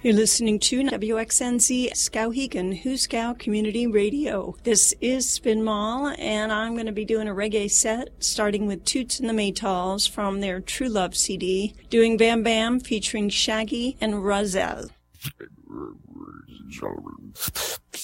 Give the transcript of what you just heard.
You're listening to WXNZ Skowhegan, Huskow Community Radio. This is Spin Mall, and I'm going to be doing a reggae set, starting with Toots and the Maytals from their True Love CD, doing Bam Bam featuring Shaggy and Rahzel.